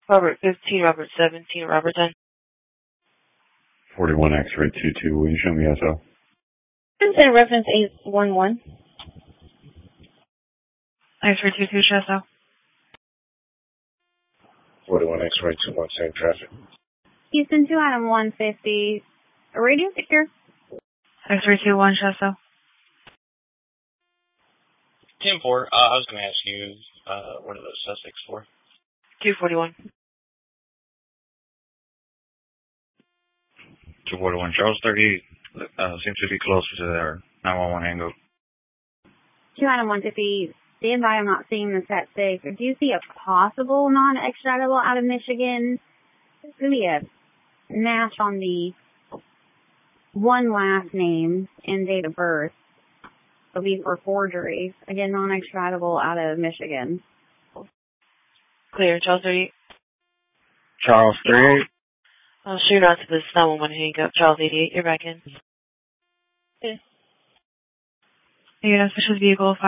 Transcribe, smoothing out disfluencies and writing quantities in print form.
Robert 15, Robert 17, Robert 10. 41 X-ray 22. Will you show me SO? And reference 811. X-ray 22, SO. 41 X-ray 21, same traffic. Houston 2 item 150. Radio secure. X-ray 21, SO. 10-4. I was going to ask you, what are those suspects for? 241. 241. Charles 38 seems to be closer to their 911 angle. 2 item 150. Stand by. I'm not seeing the set 6. Do you see a possible non-extraditable out of Michigan? There's going to be a match on the one last name and date of birth. It'll be for forgery. Again, non-extraditable out of Michigan. Clear. Charles 38. Charles 38. I'll shoot out to this 911 hang up. Charles 88. You're back in. Okay. Yeah, suspicious vehicle.